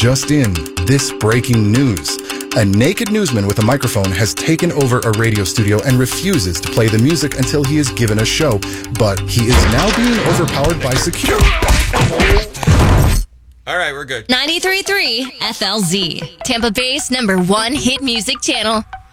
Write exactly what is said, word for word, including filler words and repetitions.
Just in, this breaking news. A naked newsman with a microphone has taken over a radio studio and refuses to play the music until he is given a show. But he is now being overpowered by security. All right, we're good. ninety-three point three F L Z, Tampa Bay's number one hit music channel.